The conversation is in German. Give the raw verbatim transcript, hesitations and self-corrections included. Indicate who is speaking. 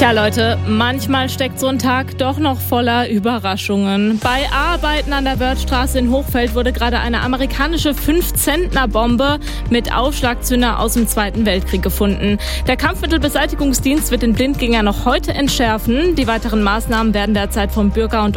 Speaker 1: Tja Leute, manchmal steckt so ein Tag doch noch voller Überraschungen. Bei Arbeiten an der Wörthstraße in Hochfeld wurde gerade eine amerikanische fünf-Zentner-Bombe mit Aufschlagzünder aus dem Zweiten Weltkrieg gefunden. Der Kampfmittelbeseitigungsdienst wird den Blindgänger noch heute entschärfen. Die weiteren Maßnahmen werden derzeit vom Bürger- und